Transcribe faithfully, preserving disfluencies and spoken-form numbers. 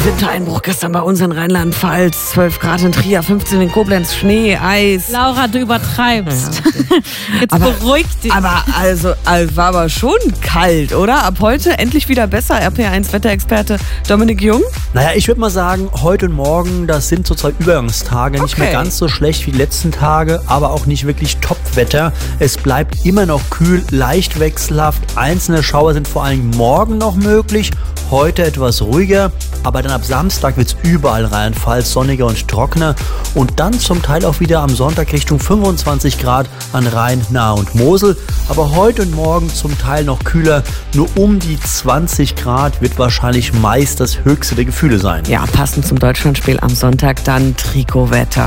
Wintereinbruch gestern bei uns in Rheinland-Pfalz. zwölf Grad in Trier, fünfzehn in Koblenz, Schnee, Eis. Laura, du übertreibst. Ja, okay. Jetzt aber, beruhig dich. Aber also, also war aber schon kalt, oder? Ab heute endlich wieder besser. R P eins Wetterexperte Dominik Jung. Naja, ich würde mal sagen, heute und morgen, das sind so zwei Übergangstage. Nicht okay. mehr ganz so schlecht wie die letzten Tage, aber auch nicht wirklich Top-Wetter. Es bleibt immer noch kühl, leicht wechselhaft. Einzelne Schauer sind vor allem morgen noch möglich. Heute etwas ruhiger, aber dann ab Samstag wird es überall Rheinland-Pfalz sonniger und trockener und dann zum Teil auch wieder am Sonntag Richtung fünfundzwanzig Grad an Rhein, Nahe und Mosel. Aber heute und morgen zum Teil noch kühler, nur um die zwanzig Grad wird wahrscheinlich meist das höchste der Gefühle sein. Ja, passend zum Deutschlandspiel am Sonntag dann Trikotwetter.